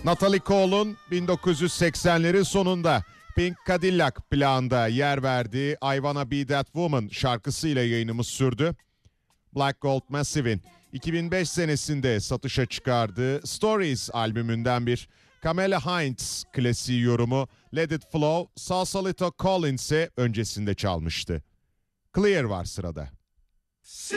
Natalie Cole'un 1980'lerin sonunda Pink Cadillac plağında yer verdiği I Wanna Be That Woman şarkısıyla yayınımız sürdü. Black Gold Massive'in 2005 senesinde satışa çıkardığı Stories albümünden bir Camilla Hines klasiği yorumu Let It Flow, Sausalito Collins'e öncesinde çalmıştı. Clear var sırada.